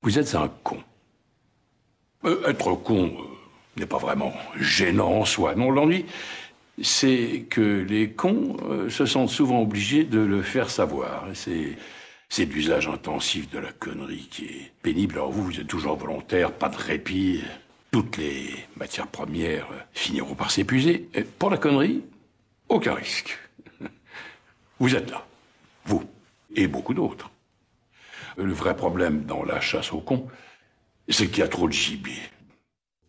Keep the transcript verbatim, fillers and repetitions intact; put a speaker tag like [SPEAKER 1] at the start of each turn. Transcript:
[SPEAKER 1] Vous êtes un con. Euh, être con euh, n'est pas vraiment gênant en soi. Non, l'ennui, c'est que les cons euh, se sentent souvent obligés de le faire savoir. C'est, c'est l'usage intensif de la connerie qui est pénible. Alors vous, vous êtes toujours volontaire, pas de répit. Toutes les matières premières euh, finiront par s'épuiser. Et pour la connerie, aucun risque. Vous êtes là, vous, et beaucoup d'autres. Le vrai problème dans la chasse aux cons, c'est qu'il y a trop de gibier.